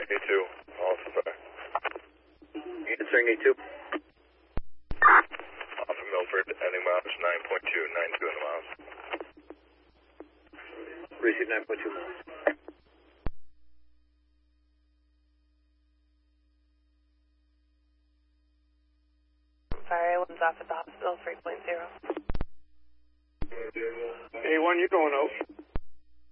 need 2. Also, Answering need 2. off of Milford, ending miles 9.2, 92 in the miles. Receive 9.2 miles. Sorry, one's off at the hospital, 3.0. A1, you're going out.